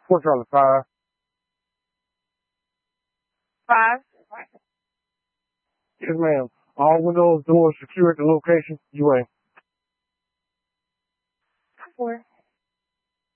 4 Charlie 5. 5. Yes, ma'am. All windows, doors secure at the location. UA. 4.